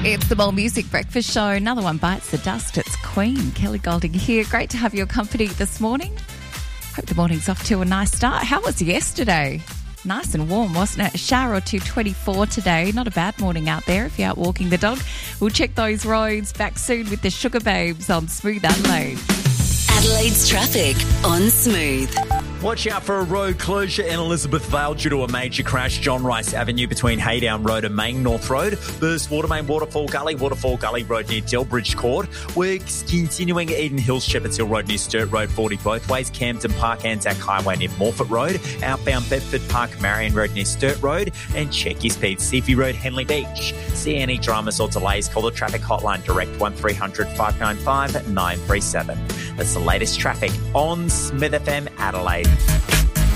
It's the More Music Breakfast Show. Another one bites the dust. It's Queen. Kelly Golding here. Great to have your company this morning. Hope the morning's off to a nice start. How was yesterday? Nice and warm, wasn't it? A shower or two, 24 today. Not a bad morning out there if you're out walking the dog. We'll check those roads back soon with the Sugar Babes on Smooth Adelaide. Adelaide's traffic on Smooth. Watch out for a road closure in Elizabeth Vale due to a major crash. John Rice Avenue between Haydown Road and Main North Road. Burst Water Main Waterfall Gully Road near Delbridge Court. We're continuing Eden Hills Shepherds Hill Road near Sturt Road 40 both ways. Camden Park Anzac Highway near Morford Road. Outbound Bedford Park Marion Road near Sturt Road. And check your speed. Seafy Road Henley Beach. See any dramas or delays, call the traffic hotline direct 1300 595 937. That's the latest traffic on Smith FM Adelaide.